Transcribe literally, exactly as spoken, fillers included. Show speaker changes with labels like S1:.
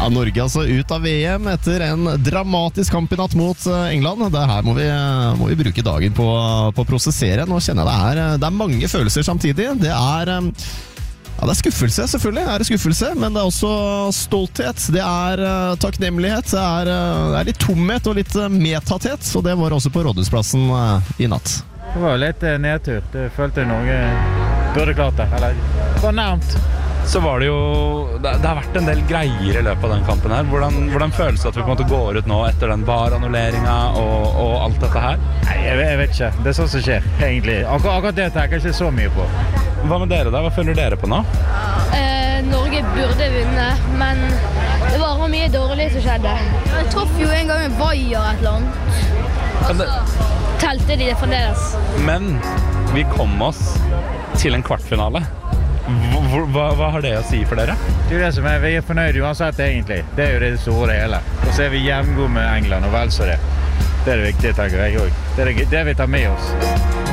S1: Ja, Norge altså ut av V M etter en dramatisk kamp i natt mot England. Det her må vi, må vi bruke dagen på, på å prosessere. Nå kjenner jeg det er, det er mange følelser samtidig. Det er, ja, det er skuffelse, selvfølgelig er det skuffelse, men det er også stolthet. Det er takknemlighet. Det er, det er litt tomhet og litt medtatthet, og det var også på Rådhusplassen i natt.
S2: Det var litt nedtur. Det følte Norge burde klart det. Eller, det var nærmt.
S3: Så var det jo, det, det har vært en del greier i løpet av den kampen her. Hvordan, hvordan føles det at vi på en måte går ut nå etter den VAR-annulleringen og, og alt dette her?
S2: Nei, jeg, jeg vet ikke. Det er sånn som skjer, egentlig. Akkur, akkurat det tenker jeg ikke så mye på.
S3: Hva med dere da? Hva føler dere på nå?
S4: Eh, Norge burde vunne, men det var så mye dårlig som skjedde. Jeg traff jo en gang en vaier et eller annet. Og så telte de det fremdeles.
S3: Men vi kom oss til en kvartfinale. Hva, hva, hva har det å si for dere?
S2: Det er det som er, vi er fornøyde uansett egentlig. Det er jo det store det hele. Og så er vi jevngode med England og vel så det. Det er det viktige, tenker jeg også. Det er det, det vi tar med oss.